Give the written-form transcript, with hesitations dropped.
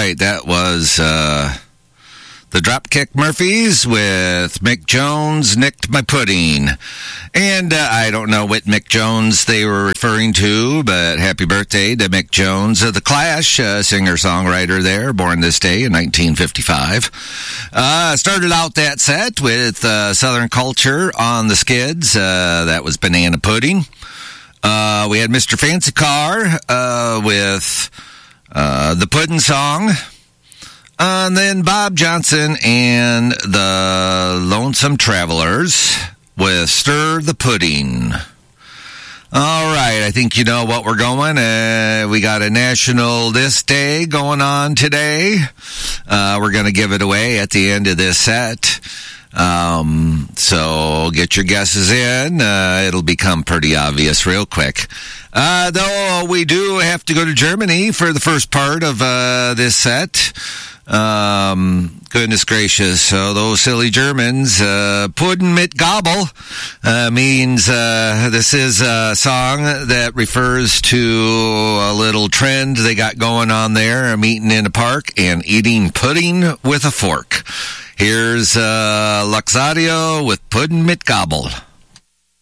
right, that was the Dropkick Murphys with Mick Jones, Nicked My Pudding. And I don't know what Mick Jones they were referring to, but happy birthday to Mick Jones of The Clash, singer-songwriter there, born this day in 1955. Started out that set with Southern Culture on the Skids. That was Banana Pudding. We had Mr. Fancy Car with the Puddin' Song. And then Bob Johnson and the Lonesome Travelers with Stir the Pudding. All right, I think you know what we're going. We got a National This Day going on today. We're going to give it away at the end of this set. So get your guesses in. It'll become pretty obvious real quick. Though we do have to go to Germany for the first part of this set. Goodness gracious. So those silly Germans, Puddin' mit Gabel, means, this is a song that refers to a little trend they got going on there, meeting in a park and eating pudding with a fork. Here's, Luxadio with Puddin' mit Gabel.